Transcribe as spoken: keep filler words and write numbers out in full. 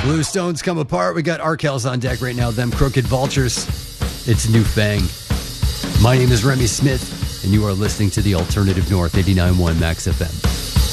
Blue Stones Come Apart. We got Arkells on deck right now. Them Crooked Vultures. It's New Fang. My name is Remy Smith, and you are listening to the Alternative North eighty-nine point one Max F M.